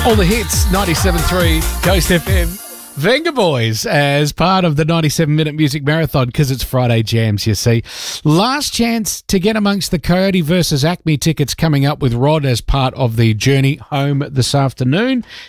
All the hits, 97.3 Coast FM. Venga Boys as part of the 97-minute music marathon because it's Friday Jams, you see. Last chance to get amongst the Coyote versus Acme tickets coming up with Rod as part of the journey home this afternoon.